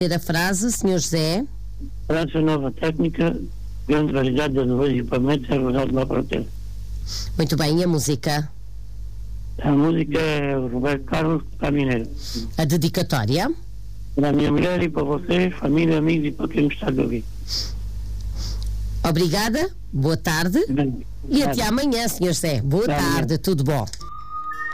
A frase, Sr. José. Perante a nova técnica, grande variedade de novos equipamentos é rodado lá para o tempo. Muito bem, e a música? A música é o Roberto Carlos Caminheiro. A dedicatória? Para a minha mulher e para vocês, família, amigos e para quem me está a ouvir. Obrigada, boa tarde. Bem, E até amanhã, Sr. José. Boa tarde, tudo bom.